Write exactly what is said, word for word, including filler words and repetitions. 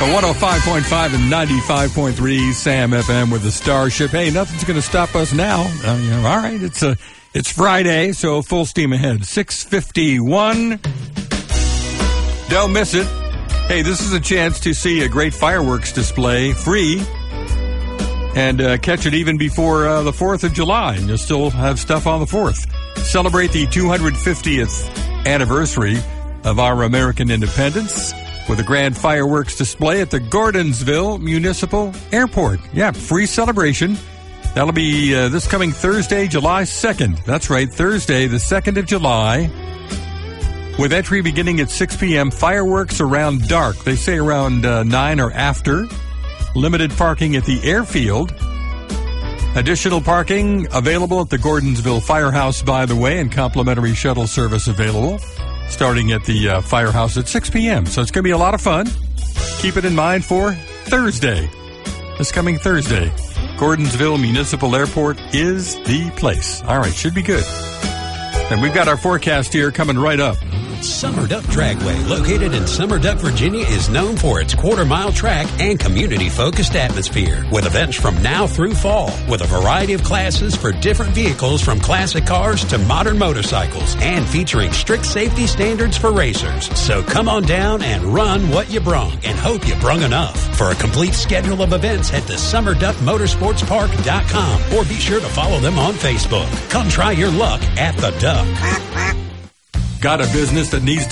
one oh five point five and ninety-five point three Sam F M with the Starship. Hey, nothing's going to stop us now. Uh, you know, all right, it's a it's Friday, so full steam ahead. six fifty-one. Don't miss it. Hey, this is a chance to see a great fireworks display free and uh, catch it even before uh, the fourth of July. And you'll still have stuff on the fourth. Celebrate the two hundred fiftieth anniversary of our American independence with a grand fireworks display at the Gordonsville Municipal Airport. Yeah, free celebration. That'll be uh, this coming Thursday, July second. That's right, Thursday, the second of July. With entry beginning at six p.m., fireworks around dark. They say around uh, nine or after. Limited parking at the airfield. Additional parking available at the Gordonsville Firehouse, by the way, and complimentary shuttle service available starting at the uh, firehouse at six p.m. So it's going to be a lot of fun. Keep it in mind for Thursday. This coming Thursday. Gordonsville Municipal Airport is the place. All right, should be good. And we've got our forecast here coming right up. Summer Duck Dragway, located in Summer Duck, Virginia, is known for its quarter-mile track and community-focused atmosphere, with events from now through fall, with a variety of classes for different vehicles from classic cars to modern motorcycles, and featuring strict safety standards for racers. So come on down and run what you brung, and hope you brung enough. For a complete schedule of events, head to summer duck motorsports park dot com, or be sure to follow them on Facebook. Come try your luck at the Duck. Got a business that needs